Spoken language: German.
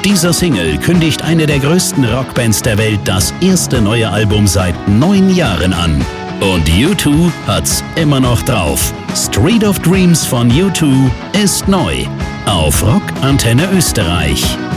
Mit dieser Single kündigt eine der größten Rockbands der Welt das erste neue Album seit 9 Jahren an. Und U2 hat's immer noch drauf. Street of Dreams von U2 ist neu auf Rock Antenne Österreich.